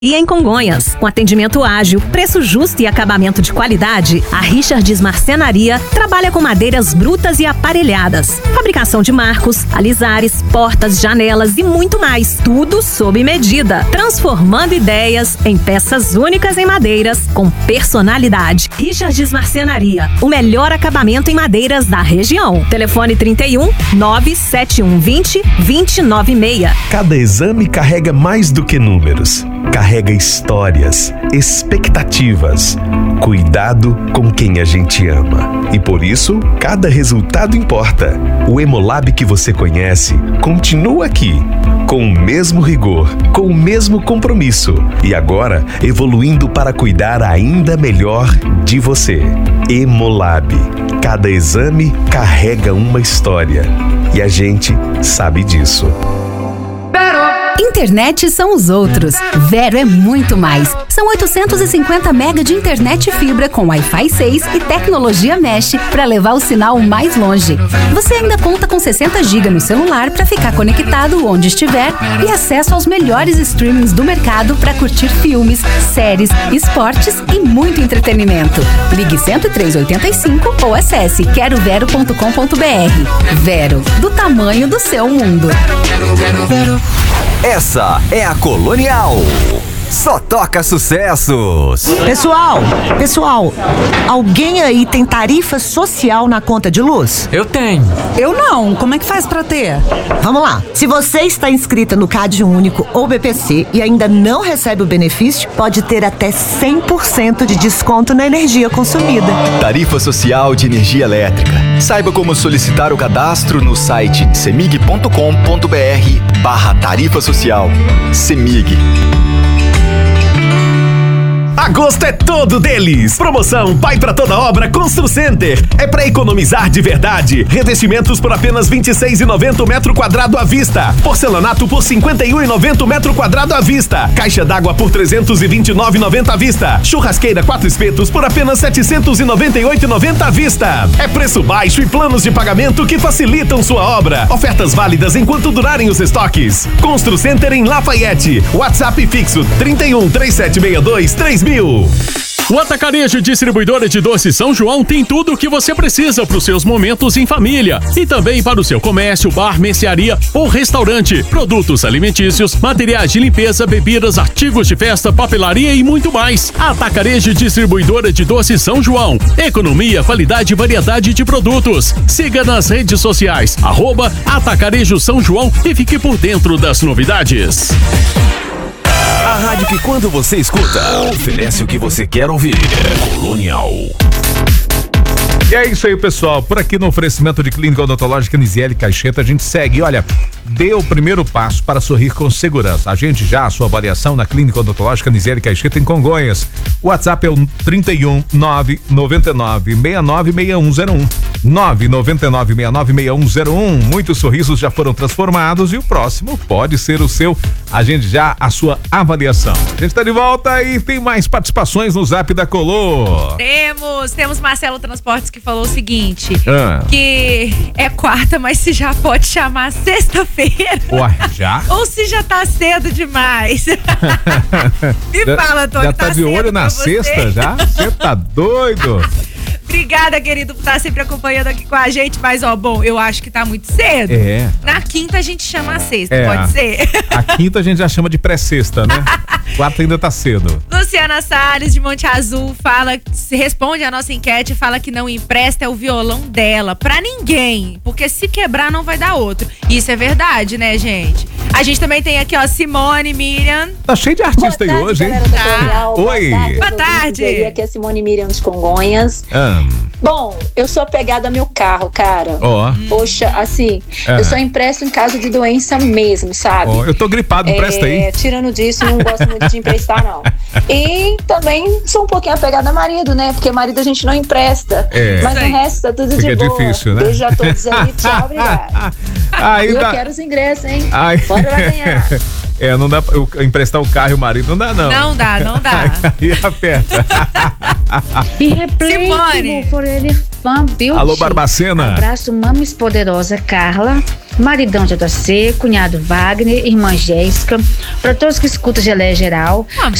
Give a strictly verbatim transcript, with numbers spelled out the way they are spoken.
E em Congonhas, com atendimento ágil, preço justo e acabamento de qualidade, a Richards Marcenaria trabalha com madeiras brutas e aparelhadas, fabricação de marcos, alisares, portas, janelas e muito mais, tudo sob medida, transformando ideias em peças únicas em madeiras com personalidade. Richards Marcenaria, o melhor acabamento em madeiras da região. Telefone trinta e um, nove sete um vinte, vinte nove seis. Cada exame carrega mais do que números. Carrega histórias, expectativas, cuidado com quem a gente ama. E por isso, cada resultado importa. O Hemolab que você conhece continua aqui, com o mesmo rigor, com o mesmo compromisso e agora evoluindo para cuidar ainda melhor de você. Hemolab. Cada exame carrega uma história e a gente sabe disso. Internet são os outros. Vero é muito mais. São oitocentos e cinquenta mega de internet e fibra com Wi-Fi seis e tecnologia Mesh para levar o sinal mais longe. Você ainda conta com sessenta gigas no celular para ficar conectado onde estiver e acesso aos melhores streamings do mercado para curtir filmes, séries, esportes e muito entretenimento. Ligue cento e três oitenta e cinco ou acesse quero vero ponto com ponto br. Vero, do tamanho do seu mundo. Essa é a Colonial. Só toca sucessos. Pessoal, pessoal, alguém aí tem tarifa social na conta de luz? Eu tenho. Eu não. Como é que faz pra ter? Vamos lá. Se você está inscrita no Cade Único ou B P C e ainda não recebe o benefício, pode ter até cem por cento de desconto na energia consumida. Tarifa social de energia elétrica. Saiba como solicitar o cadastro no site semig ponto com ponto br barra tarifa social. Semig. Agosto é todo deles. Promoção Pai pra Toda Obra Constru Center. É pra economizar de verdade. Revestimentos por apenas vinte e seis reais e noventa centavos o metro quadrado à vista. Porcelanato por cinquenta e um reais e noventa centavos o metro quadrado à vista. Caixa d'água por trezentos e vinte e nove reais e noventa centavos à vista. Churrasqueira quatro espetos por apenas setecentos e noventa e oito reais e noventa centavos à vista. É preço baixo e planos de pagamento que facilitam sua obra. Ofertas válidas enquanto durarem os estoques. Constru Center em Lafayette. WhatsApp fixo trinta e um, trinta e sete sessenta e dois, três mil. O Atacarejo Distribuidora de Doce São João tem tudo o que você precisa para os seus momentos em família e também para o seu comércio, bar, mercearia ou restaurante. Produtos alimentícios, materiais de limpeza, bebidas, artigos de festa, papelaria e muito mais. Atacarejo Distribuidora de Doce São João. Economia, qualidade e variedade de produtos. Siga nas redes sociais, arroba Atacarejo São João e fique por dentro das novidades. A rádio que quando você escuta, oferece o que você quer ouvir. Colonial. E é isso aí, pessoal. Por aqui no oferecimento de Clínica Odontológica Nisiele Caixeta, a gente segue. Olha, dê o primeiro passo para sorrir com segurança. Agende já a sua avaliação na Clínica Odontológica Nisiele Caixeta em Congonhas. O WhatsApp é o trinta e um, nove nove nove, seis nove seis um zero um. nove nove nove, seis nove seis um zero um. Muitos sorrisos já foram transformados e o próximo pode ser o seu. Agende já a sua avaliação. A gente tá de volta e tem mais participações no Zap da Colô. Temos, temos Marcelo Transportes que falou o seguinte, ah. que é quarta, mas se já pode chamar sexta-feira. Ué, já? Ou se já tá cedo demais. Me já, fala, Tony, já tá, tá de olho na você? sexta já? Você tá doido? Obrigada, querido, por estar sempre acompanhando aqui com a gente, mas ó, bom, eu acho que tá muito cedo. É. Na quinta a gente chama a sexta, é, pode ser? A quinta a gente já chama de pré-sexta, né? Quarta ainda tá cedo. Luciana Salles, de Monte Azul, fala, se responde a nossa enquete, fala que não empresta o violão dela pra ninguém, porque se quebrar não vai dar outro. Isso é verdade, né, gente? A gente também tem aqui, ó, Simone Miriam. Tá cheio de artista aí hoje, hein? Tá. Oi. Boa tarde. Aqui é a Simone Miriam de Congonhas. Ah. Bom, eu sou apegada ao meu carro, cara. Ó. Oh. Poxa, assim, ah. eu só empresto em caso de doença mesmo, sabe? Oh, eu tô gripado, empresta é, aí. Tirando disso, não gosto muito de emprestar, não. E também sou um pouquinho apegada a marido, né? Porque marido a gente não empresta. É. Mas o resto tá tudo Fica de boa. difícil, né? Beijo a todos aí, tchau, obrigada. Aí eu dá... quero os ingressos, hein? Ai. Bora lá ganhar. É, não dá pra eu emprestar o carro e o marido, não dá, não. Não dá, não dá. Aí aperta. E replay por ele fã, viu? Alô, Barbacena. Abraço, mames poderosa, Carla. maridão J C, cunhado Wagner, irmã Jéssica, para todos que escutam Geleia Geral.